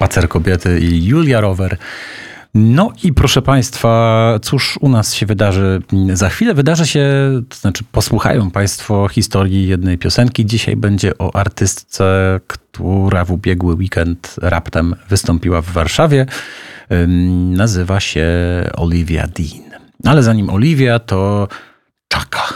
Spacer Kobiety i Julia Rower. No i proszę Państwa, cóż u nas się wydarzy za chwilę? Wydarzy się, to znaczy posłuchają Państwo historii jednej piosenki. Dzisiaj będzie o artystce, która w ubiegły weekend raptem wystąpiła w Warszawie. Nazywa się Olivia Dean. Ale zanim Olivia, to